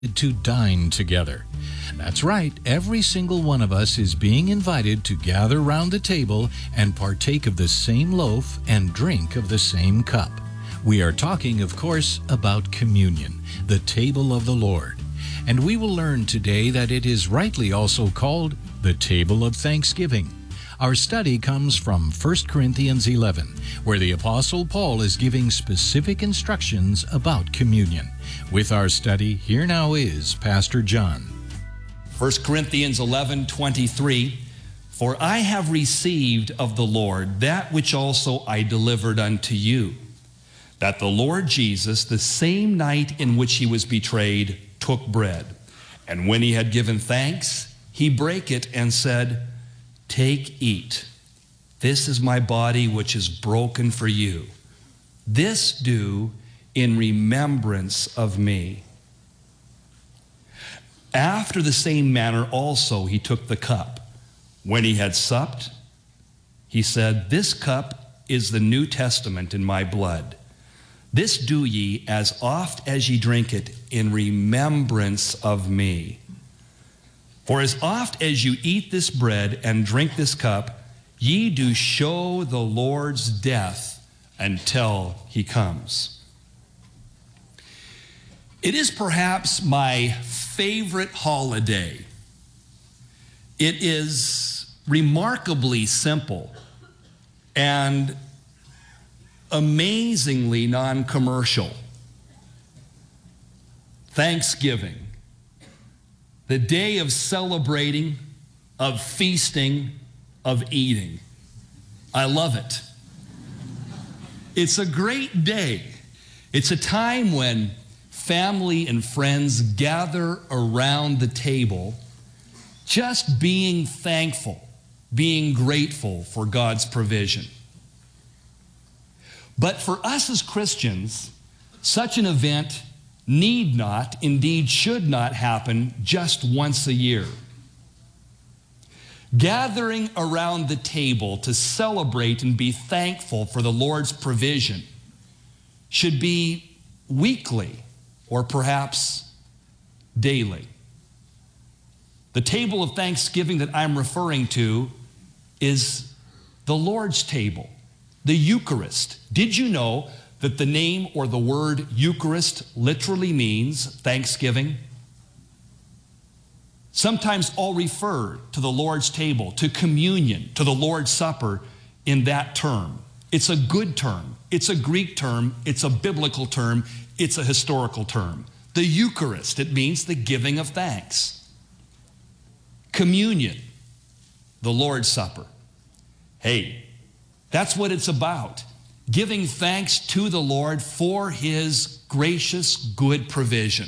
to dine together. That's right, every single one of us is being invited to gather round the table and partake of the same loaf and drink of the same cup. We are talking, of course, about communion, the table of the Lord. And we will learn today that it is rightly also called the table of thanksgiving. Our study comes from 1 Corinthians 11, where the Apostle Paul is giving specific instructions about communion. With our study, here now is Pastor John. 1 Corinthians 11:23, "For I have received of the Lord that which also I delivered unto you, that the Lord Jesus, the same night in which he was betrayed, took bread. And when he had given thanks, he brake it and said, Take, eat. This is my body which is broken for you. This do in remembrance of me. After the same manner also he took the cup. When he had supped, he said, This cup is the New Testament in my blood. This do ye as oft as ye drink it in remembrance of me. For as oft as you eat this bread and drink this cup, ye do show the Lord's death until he comes." It is perhaps my favorite holiday. It is remarkably simple and amazingly non-commercial. Thanksgiving, the day of celebrating, of feasting, of eating. I love it. It's a great day. It's a time when family and friends gather around the table, just being thankful, being grateful for God's provision. But for us as Christians, such an event need not, indeed should not happen just once a year. Gathering around the table to celebrate and be thankful for the Lord's provision should be weekly or perhaps daily. The table of thanksgiving that I'm referring to is the Lord's table, the Eucharist. Did you know that the name or the word Eucharist literally means thanksgiving? Sometimes I'll refer to the Lord's table, to communion, to the Lord's Supper in that term. It's a good term. It's a Greek term. It's a biblical term. It's a historical term. The Eucharist, it means the giving of thanks. Communion, the Lord's Supper. Hey, that's what it's about. Giving thanks to the Lord for his gracious, good provision.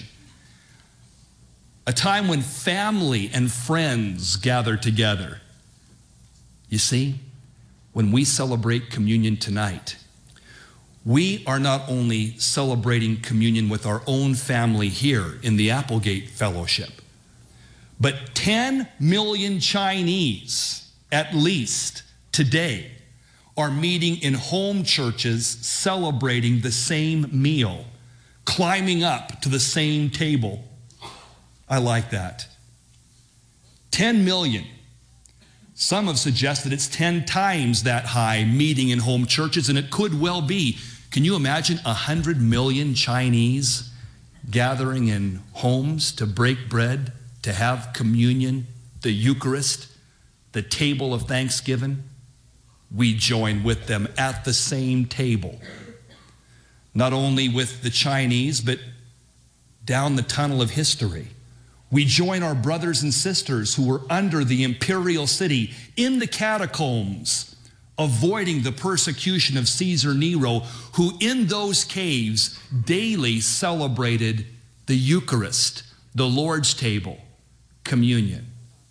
A time when family and friends gather together. You see, when we celebrate communion tonight, we are not only celebrating communion with our own family here in the Applegate Fellowship, but 10 million Chinese, at least today, are meeting in home churches celebrating the same meal, climbing up to the same table. I like that. 10 million. Some have suggested it's 10 times that high meeting in home churches, and it could well be. Can you imagine 100 million Chinese gathering in homes to break bread, to have communion, the Eucharist, the table of thanksgiving? We join with them at the same table. Not only with the Chinese, but down the tunnel of history. We join our brothers and sisters who were under the imperial city in the catacombs, avoiding the persecution of Caesar Nero, who in those caves daily celebrated the Eucharist, the Lord's table, communion.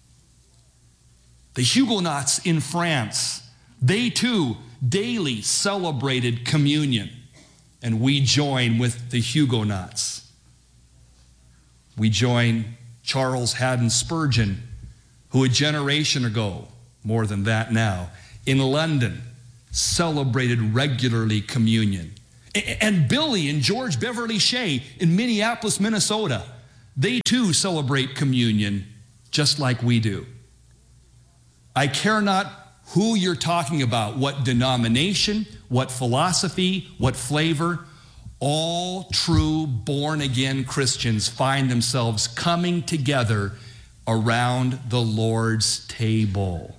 The Huguenots in France, they too daily celebrated communion, and we join with the Huguenots. We join Charles Haddon Spurgeon, who a generation ago, more than that now, in London, celebrated regularly communion. And Billy and George Beverly Shea in Minneapolis, Minnesota, They too celebrate communion just like we do. I care not who you're talking about, what denomination, what philosophy, what flavor. All true born-again Christians find themselves coming together around the Lord's table.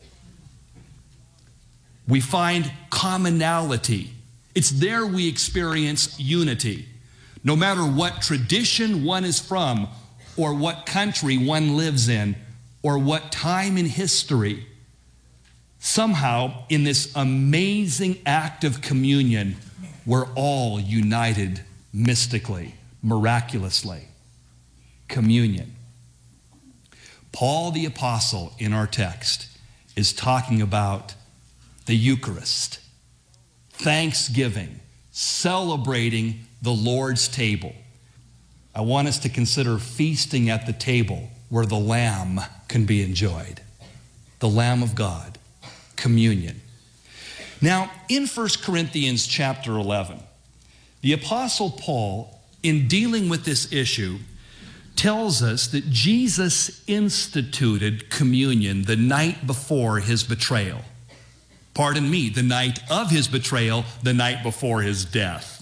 We find commonality. It's there we experience unity. No matter what tradition one is from, or what country one lives in, or what time in history, somehow in this amazing act of communion, we're all united mystically, miraculously. Communion. Paul the Apostle in our text is talking about the Eucharist, thanksgiving, celebrating the Lord's table. I want us to consider feasting at the table where the Lamb can be enjoyed. The Lamb of God, communion. Now, in 1 Corinthians chapter 11, the Apostle Paul, in dealing with this issue, tells us that Jesus instituted communion the night before his betrayal. Pardon me, the night of his betrayal, the night before his death.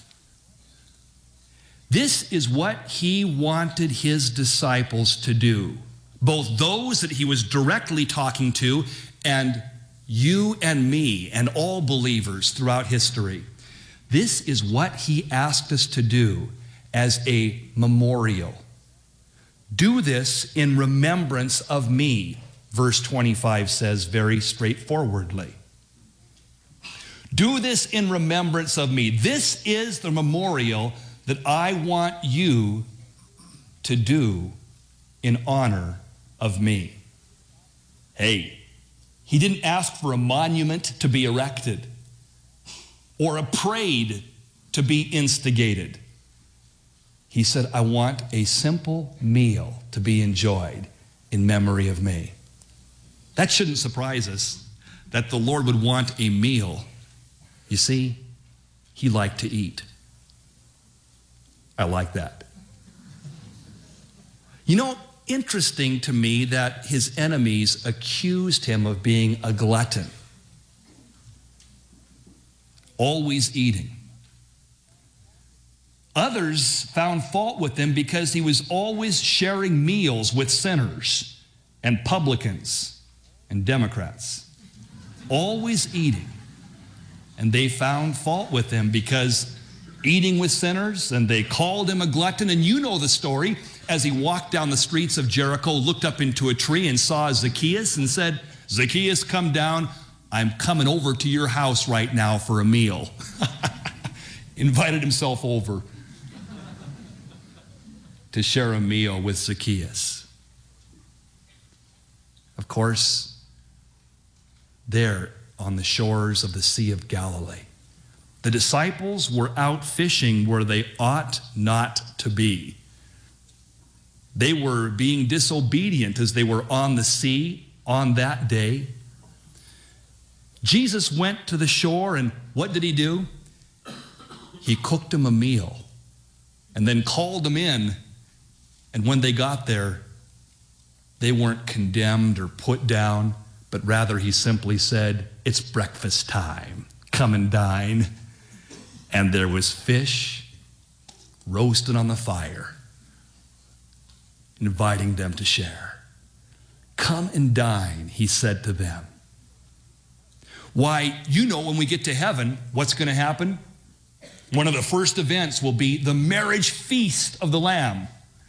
This is what he wanted his disciples to do, both those that he was directly talking to and you and me and all believers throughout history. This is what he asked us to do as a memorial. Do this in remembrance of me, verse 25 says very straightforwardly. Do this in remembrance of me. This is the memorial that I want you to do in honor of me. Hey, he didn't ask for a monument to be erected or a parade to be instigated. He said, I want a simple meal to be enjoyed in memory of me. That shouldn't surprise us that the Lord would want a meal. You see, he liked to eat. I like that. You know, interesting to me that his enemies accused him of being a glutton, always eating. Others found fault with him because he was always sharing meals with sinners and publicans and Democrats, always eating. And they found fault with him because eating with sinners, and they called him a glutton. And you know the story. As he walked down the streets of Jericho, looked up into a tree and saw Zacchaeus and said, Zacchaeus, come down. I'm coming over to your house right now for a meal. Invited himself over to share a meal with Zacchaeus. Of course, there on the shores of the Sea of Galilee, the disciples were out fishing where they ought not to be. They were being disobedient as they were on the sea on that day. Jesus went to the shore, and what did he do? He cooked them a meal and then called them in. And when they got there, they weren't condemned or put down, but rather he simply said, it's breakfast time. Come and dine. And there was fish roasted on the fire, inviting them to share. Come and dine, he said to them. Why, you know, when we get to heaven, what's going to happen? One of the first events will be the marriage feast of the Lamb.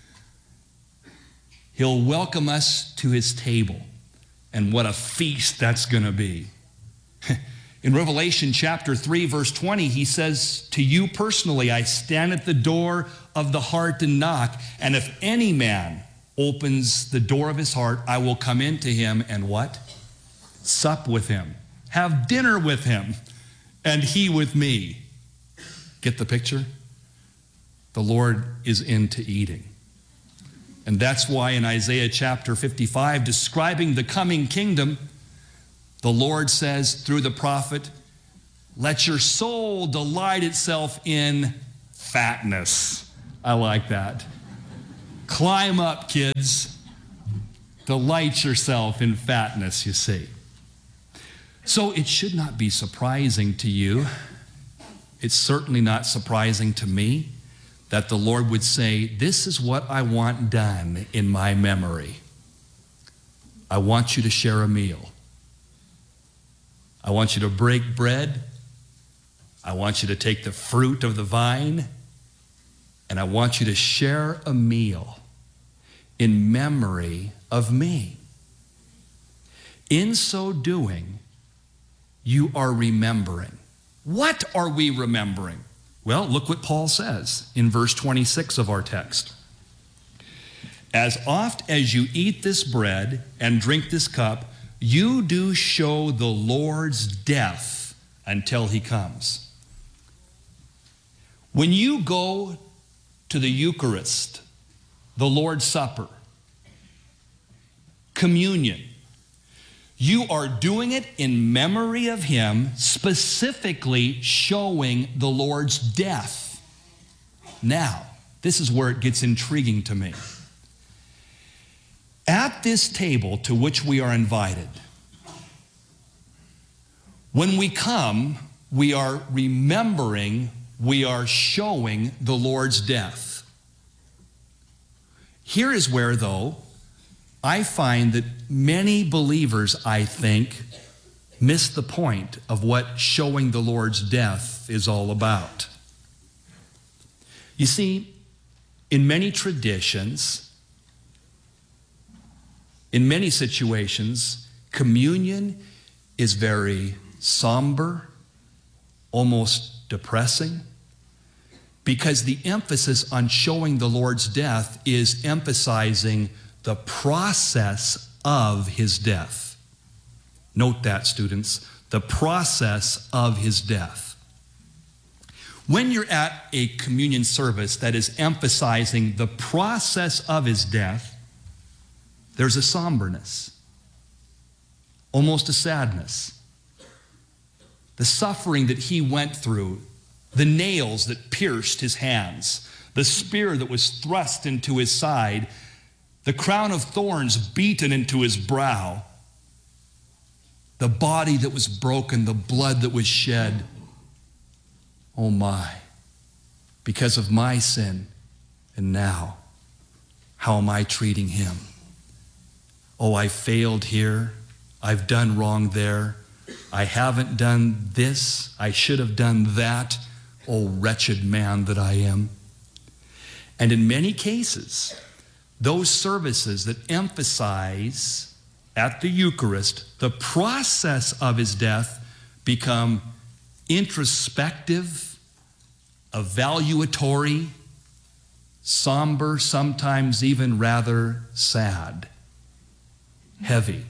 He'll welcome us to his table. And what a feast that's going to be. In Revelation chapter 3, verse 20, he says, to you personally, I stand at the door of the heart and knock. And if any man opens the door of his heart, I will come into him and what? Sup with him. Have dinner with him. And he with me. Get the picture? The Lord is into eating. And that's why in Isaiah chapter 55, describing the coming kingdom, the Lord says through the prophet, let your soul delight itself in fatness. I like that. Climb up, kids. Delight yourself in fatness, you see. So it should not be surprising to you. It's certainly not surprising to me that the Lord would say, this is what I want done in my memory. I want you to share a meal. I want you to break bread. I want you to take the fruit of the vine, and I want you to share a meal in memory of me. In so doing, you are remembering. What are we remembering? Well, look what Paul says in verse 26 of our text. As oft as you eat this bread and drink this cup, you do show the Lord's death until he comes. When you go to the Eucharist, the Lord's Supper, communion, you are doing it in memory of him, specifically showing the Lord's death. Now, this is where it gets intriguing to me. At this table to which we are invited, when we come, we are remembering, we are showing the Lord's death. Here is where, though, I find that many believers, I think, miss the point of what showing the Lord's death is all about. You see, in many traditions, in many situations, communion is very somber, almost depressing, because the emphasis on showing the Lord's death is emphasizing the process of his death. Note that, students, the process of his death. When you're at a communion service that is emphasizing the process of his death, there's a somberness, almost a sadness. The suffering that he went through, the nails that pierced his hands, the spear that was thrust into his side, the crown of thorns beaten into his brow, the body that was broken, the blood that was shed. Oh my, because of my sin, and now, how am I treating him? Oh, I failed here. I've done wrong there. I haven't done this. I should have done that. Oh, wretched man that I am. And in many cases, those services that emphasize at the Eucharist the process of his death become introspective, evaluatory, somber, sometimes even rather sad, heavy.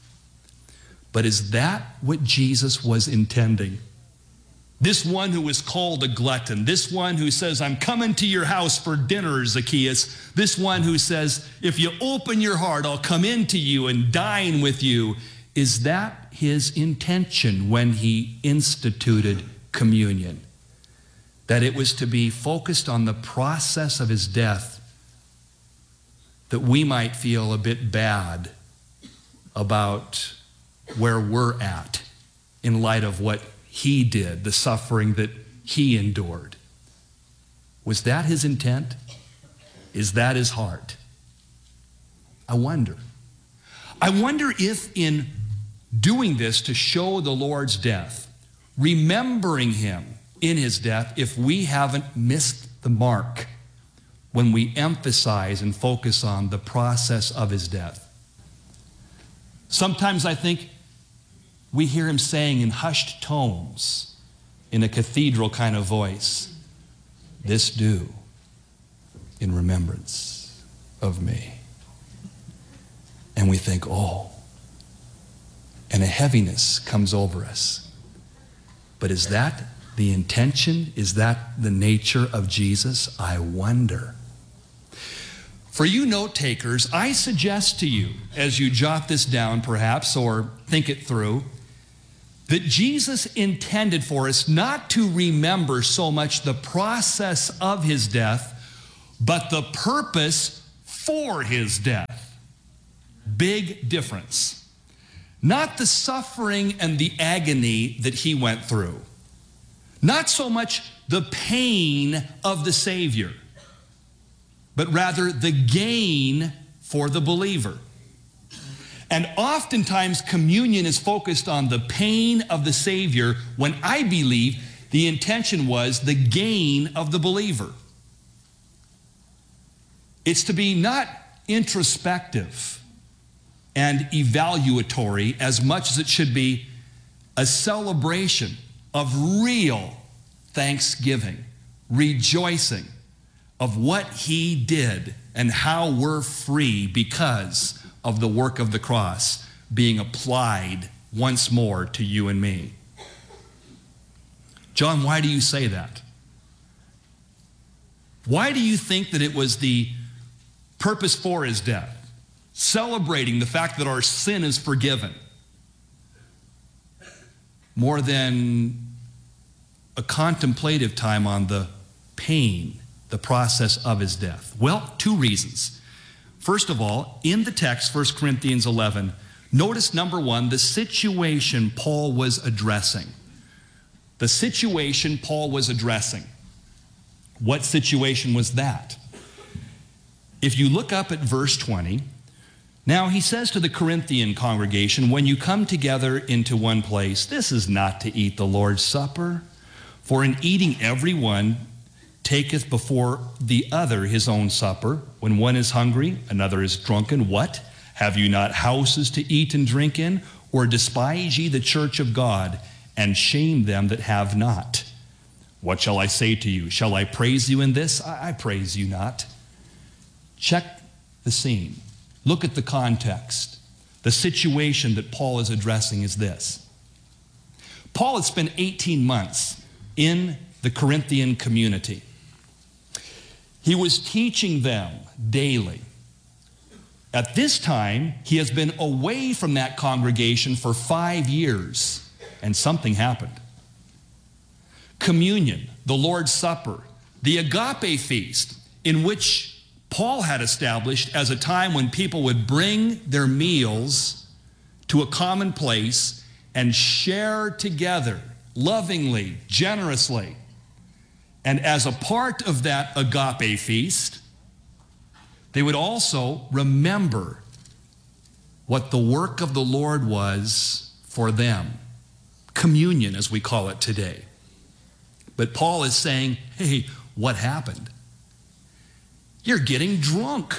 But is that what Jesus was intending? This one who is called a glutton, this one who says, I'm coming to your house for dinner, Zacchaeus, this one who says, if you open your heart, I'll come into you and dine with you. Is that his intention when he instituted communion? That it was to be focused on the process of his death, that we might feel a bit bad about where we're at in light of what he did, the suffering that he endured. Was that his intent? Is that his heart? I wonder. I wonder if in doing this to show the Lord's death, remembering him in his death, if we haven't missed the mark when we emphasize and focus on the process of his death. Sometimes I think we hear him saying in hushed tones, in a cathedral kind of voice, this do in remembrance of me. And we think, oh, and a heaviness comes over us. But is that the intention? Is that the nature of Jesus? I wonder. For you note takers, I suggest to you, as you jot this down perhaps, or think it through, that Jesus intended for us not to remember so much the process of his death, but the purpose for his death. Big difference. Not the suffering and the agony that he went through. Not so much the pain of the Savior, but rather the gain for the believer. And oftentimes communion is focused on the pain of the Savior, when I believe the intention was the gain of the believer. It's to be not introspective and evaluatory as much as it should be a celebration of real thanksgiving, rejoicing of what he did and how we're free because of the work of the cross being applied once more to you and me. John, why do you say that? Why do you think that it was the purpose for his death? Celebrating the fact that our sin is forgiven, more than a contemplative time on the pain, the process of his death? Well, two reasons. First of all, in the text, 1 Corinthians 11, notice number one, the situation Paul was addressing. The situation Paul was addressing. What situation was that? If you look up at verse 20, now he says to the Corinthian congregation, when you come together into one place, this is not to eat the Lord's Supper, for in eating everyone taketh before the other his own supper. When one is hungry, another is drunken. What? Have you not houses to eat and drink in? Or despise ye the church of God, and shame them that have not? What shall I say to you? Shall I praise you in this? I praise you not. Check the scene. Look at the context. The situation that Paul is addressing is this. Paul had spent 18 months in the Corinthian community. He was teaching them daily. At this time, he has been away from that congregation for 5 years, and something happened. Communion, the Lord's Supper, the agape feast, in which Paul had established as a time when people would bring their meals to a common place and share together lovingly, generously. And as a part of that agape feast, they would also remember what the work of the Lord was for them. Communion, as we call it today. But Paul is saying, hey, what happened? You're getting drunk.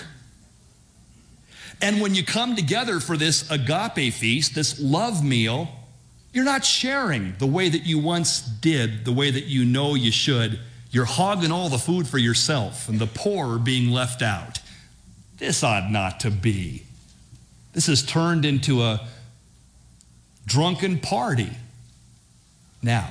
And when you come together for this agape feast, this love meal, you're not sharing the way that you once did, the way that you know you should. You're hogging all the food for yourself, and the poor are being left out. This ought not to be. This has turned into a drunken party. Now,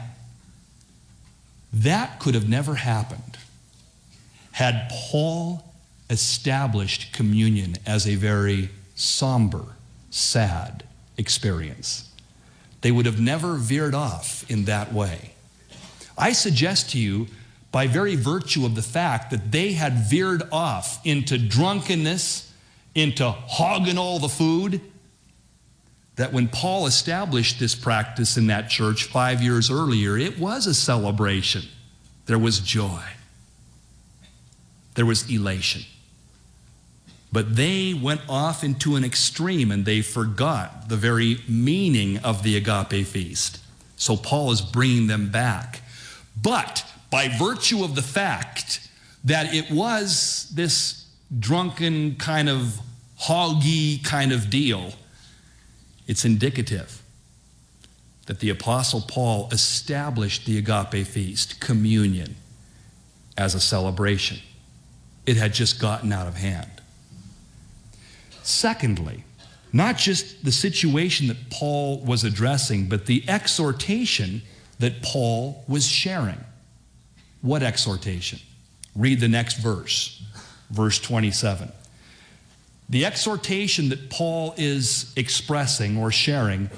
that could have never happened had Paul established communion as a very somber, sad experience. They would have never veered off in that way. I suggest to you, by very virtue of the fact that they had veered off into drunkenness, into hogging all the food, that when Paul established this practice in that church 5 years earlier, it was a celebration. There was joy. There was elation. But they went off into an extreme and they forgot the very meaning of the agape feast. So Paul is bringing them back. But by virtue of the fact that it was this drunken kind of hoggy kind of deal, it's indicative that the Apostle Paul established the agape feast, communion, as a celebration. It had just gotten out of hand. Secondly, not just the situation that Paul was addressing, but the exhortation that Paul was sharing. What exhortation? Read the next verse, verse 27. The exhortation that Paul is expressing or sharing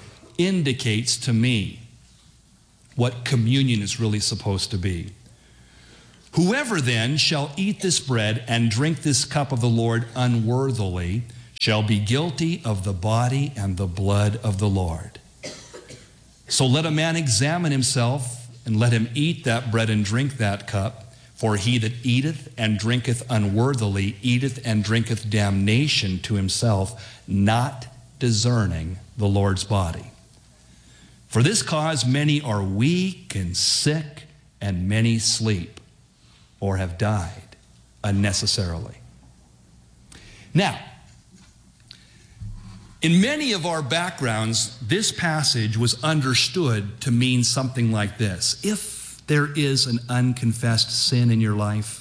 indicates to me what communion is really supposed to be. Whoever then shall eat this bread and drink this cup of the Lord unworthily shall be guilty of the body and the blood of the Lord. So let a man examine himself, and let him eat that bread and drink that cup. For he that eateth and drinketh unworthily eateth and drinketh damnation to himself, not discerning the Lord's body. For this cause many are weak and sick, and many sleep or have died unnecessarily. Now, in many of our backgrounds, this passage was understood to mean something like this. If there is an unconfessed sin in your life,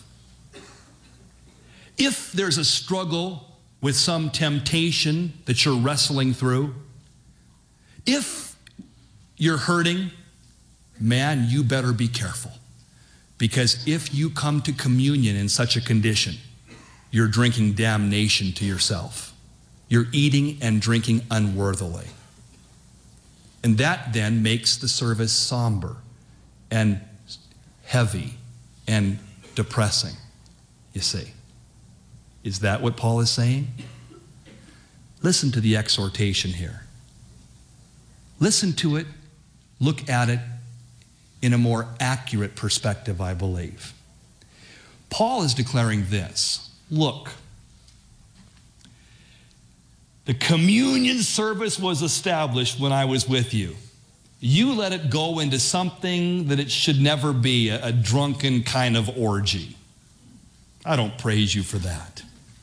if there's a struggle with some temptation that you're wrestling through, if you're hurting, man, you better be careful. Because if you come to communion in such a condition, you're drinking damnation to yourself. You're eating and drinking unworthily. And that then makes the service somber and heavy and depressing, you see. Is that what Paul is saying? Listen to the exhortation here. Listen to it, look at it in a more accurate perspective, I believe. Paul is declaring this. Look, the communion service was established when I was with you. You let it go into something that it should never be, a drunken kind of orgy. I don't praise you for that.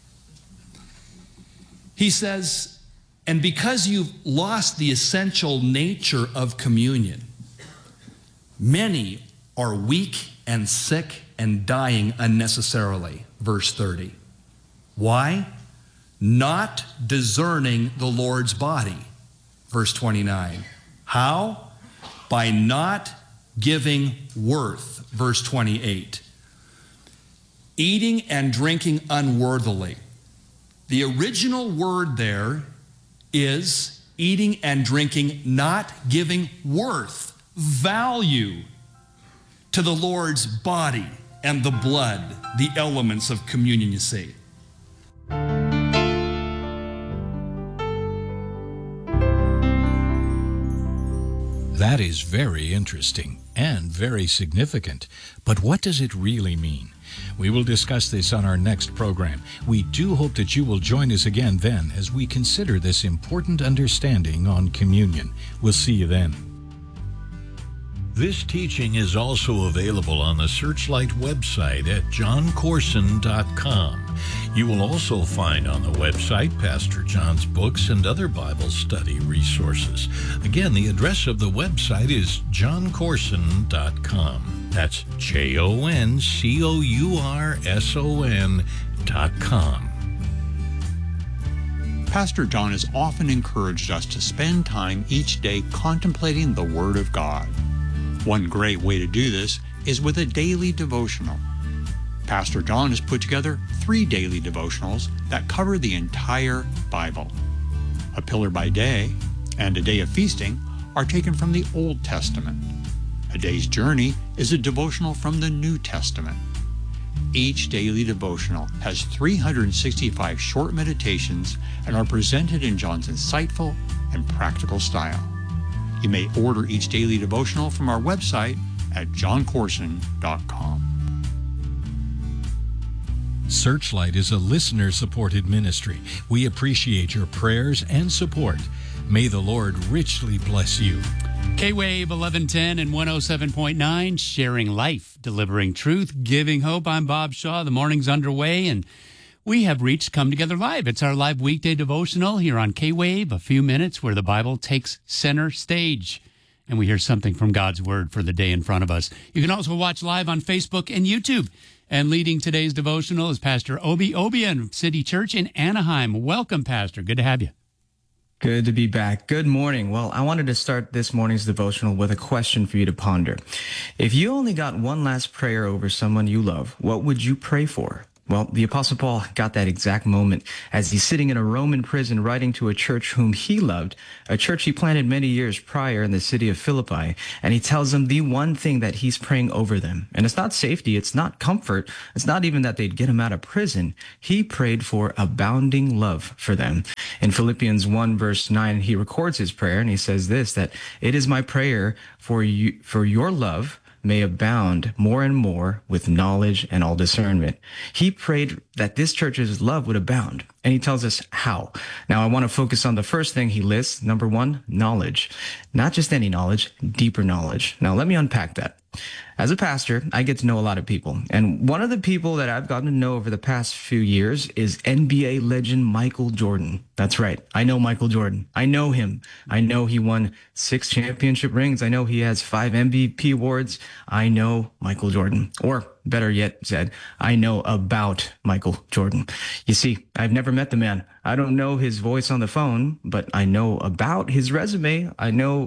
He says, and because you've lost the essential nature of communion, many are weak and sick and dying unnecessarily. Verse 30. Why? Not discerning the Lord's body. Verse 29. How? By not giving worth. Verse 28. Eating and drinking unworthily. The original word there is eating and drinking, not giving worth, value to the Lord's body and the blood, the elements of communion, you see. That is very interesting and very significant. But what does it really mean? We will discuss this on our next program. We do hope that you will join us again then as we consider this important understanding on communion. We'll see you then. This teaching is also available on the Searchlight website at johncorson.com. You will also find on the website Pastor John's books and other Bible study resources. Again, the address of the website is johncorson.com. That's JONCOURSON.com. Pastor John has often encouraged us to spend time each day contemplating the Word of God. One great way to do this is with a daily devotional. Pastor John has put together 3 daily devotionals that cover the entire Bible. A Pillar by Day and A Day of Feasting are taken from the Old Testament. A Day's Journey is a devotional from the New Testament. Each daily devotional has 365 short meditations and are presented in John's insightful and practical style. You may order each daily devotional from our website at johncorson.com. Searchlight is a listener-supported ministry. We appreciate your prayers and support. May the Lord richly bless you. K-Wave 1110 and 107.9, sharing life, delivering truth, giving hope. I'm Bob Shaw. The morning's underway, and we have reached Come Together Live. It's our live weekday devotional here on K-Wave, a few minutes where the Bible takes center stage, and we hear something from God's Word for the day in front of us. You can also watch live on Facebook and YouTube. And leading today's devotional is Pastor Obi Obian, City Church in Anaheim. Welcome, Pastor. Good to have you. Good to be back. Good morning. Well, I wanted to start this morning's devotional with a question for you to ponder. If you only got one last prayer over someone you love, what would you pray for? Well, the Apostle Paul got that exact moment as he's sitting in a Roman prison writing to a church whom he loved, a church he planted many years prior in the city of Philippi. And he tells them the one thing that he's praying over them. And it's not safety. It's not comfort. It's not even that they'd get him out of prison. He prayed for abounding love for them. In Philippians 1 verse 9, he records his prayer and he says this, that it is my prayer for you, for your love may abound more and more with knowledge and all discernment. He prayed that this church's love would abound, and he tells us how. Now, I want to focus on the first thing he lists. Number one, knowledge. Not just any knowledge, deeper knowledge. Now, let me unpack that. As a pastor, I get to know a lot of people. And one of the people that I've gotten to know over the past few years is NBA legend Michael Jordan. That's right. I know Michael Jordan. I know him. I know he won 6 championship rings. I know he has 5 MVP awards. I know Michael Jordan. Or better yet said, I know about Michael Jordan. You see, I've never met the man. I don't know his voice on the phone, but I know about his resume. I know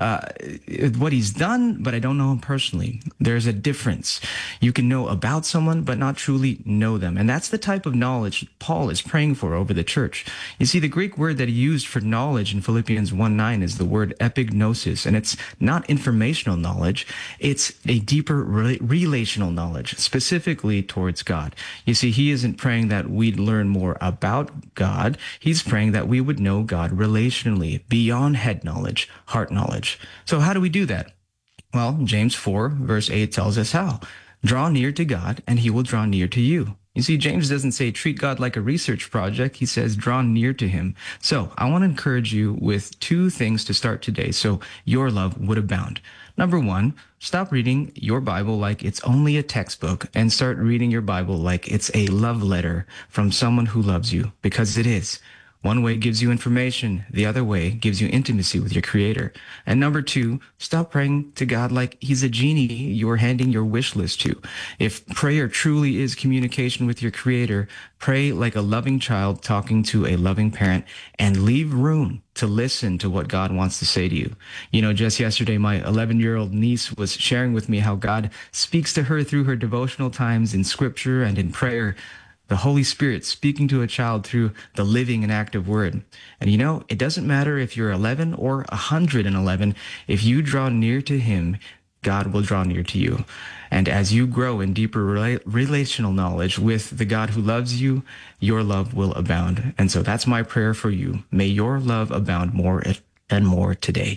what he's done, but I don't know him personally. There's a difference. You can know about someone, but not truly know them. And that's the type of knowledge Paul is praying for over the church. You see, the Greek word that he used for knowledge in Philippians 1:9 is the word epignosis. And it's not informational knowledge. It's a deeper relational knowledge, specifically towards God. You see, he isn't praying that we'd learn more about God. He's praying that we would know God relationally, beyond head knowledge, heart knowledge. So how do we do that? Well, James 4 verse 8 tells us how. Draw near to God and he will draw near to you. You see, James doesn't say treat God like a research project. He says draw near to him. So I want to encourage you with 2 things to start today so your love would abound. Number 1, stop reading your Bible like it's only a textbook and start reading your Bible like it's a love letter from someone who loves you, because it is. One way gives you information. The other way gives you intimacy with your Creator. And number 2, stop praying to God like he's a genie you're handing your wish list to. If prayer truly is communication with your Creator, pray like a loving child talking to a loving parent and leave room to listen to what God wants to say to you. You know, just yesterday, my 11-year-old niece was sharing with me how God speaks to her through her devotional times in Scripture and in prayer. The Holy Spirit speaking to a child through the living and active word. And you know, it doesn't matter if you're 11 or 111. If you draw near to him, God will draw near to you. And as you grow in deeper relational knowledge with the God who loves you, your love will abound. And so that's my prayer for you. May your love abound more and more today.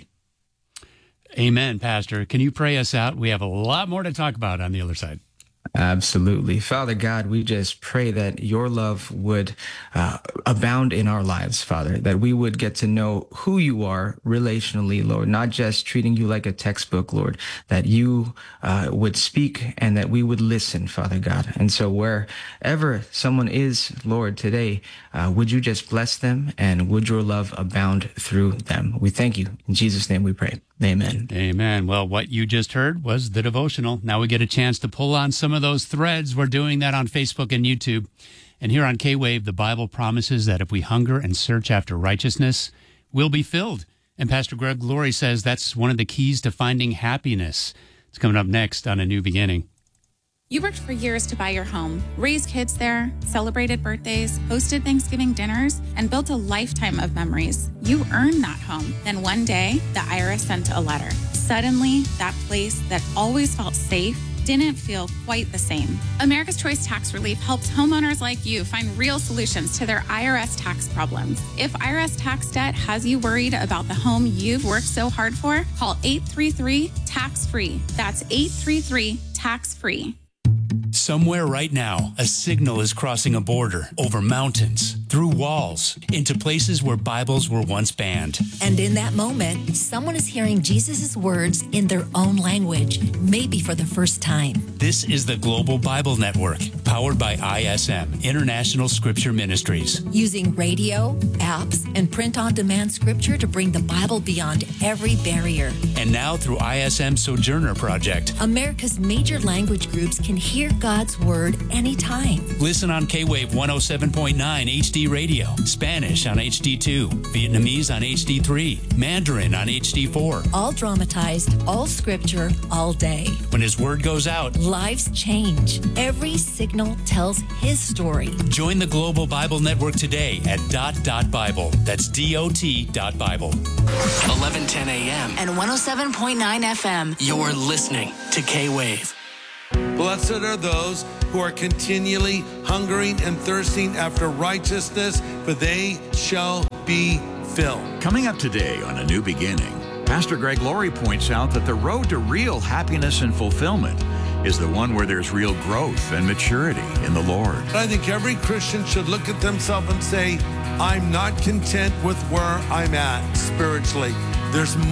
Amen, Pastor. Can you pray us out? We have a lot more to talk about on the other side. Absolutely. Father God, we just pray that your love would abound in our lives, Father, that we would get to know who you are relationally, Lord, not just treating you like a textbook, Lord, that you would speak and that we would listen, Father God. And so wherever someone is, Lord, today, would you just bless them and would your love abound through them? We thank you. In Jesus' name we pray. Amen. Amen. Well, what you just heard was the devotional. Now we get a chance to pull on some of those threads. We're doing that on Facebook and YouTube. And here on K-Wave, the Bible promises that if we hunger and search after righteousness, we'll be filled. And Pastor Greg Laurie says that's one of the keys to finding happiness. It's coming up next on A New Beginning. You worked for years to buy your home, raised kids there, celebrated birthdays, hosted Thanksgiving dinners, and built a lifetime of memories. You earned that home. Then one day, the IRS sent a letter. Suddenly, that place that always felt safe didn't feel quite the same. America's Choice Tax Relief helps homeowners like you find real solutions to their IRS tax problems. If IRS tax debt has you worried about the home you've worked so hard for, call 833-TAX-FREE. That's 833-TAX-FREE. Somewhere right now, a signal is crossing a border, over mountains, through walls, into places where Bibles were once banned. And in that moment, someone is hearing Jesus' words in their own language, maybe for the first time. This is the Global Bible Network, powered by ISM, International Scripture Ministries. Using radio, apps, and print-on-demand scripture to bring the Bible beyond every barrier. And now through ISM Sojourner Project, America's major language groups can hear God's Word anytime. Listen on K-Wave 107.9 HD HD Radio, Spanish on HD2, Vietnamese on HD3, Mandarin on HD4. All dramatized, all scripture, all day. When His Word goes out, Lives change. Every signal tells His story. join the Global Bible Network today at .Bible. That's DOT.Bible. 1110 a.m. and 107.9 FM. You're listening to K-Wave. Blessed are those who are continually hungering and thirsting after righteousness, for they shall be filled. Coming up today on A New Beginning, Pastor Greg Laurie points out that the road to real happiness and fulfillment is the one where there's real growth and maturity in the Lord. I think every Christian should look at themselves and say, I'm not content with where I'm at spiritually. There's